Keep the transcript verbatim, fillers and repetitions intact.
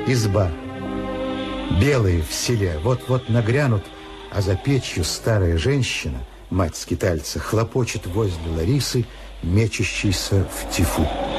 Изба. Белые в селе вот-вот нагрянут, а за печью старая женщина, мать скитальца, хлопочет возле Ларисы, мечущейся в тифу.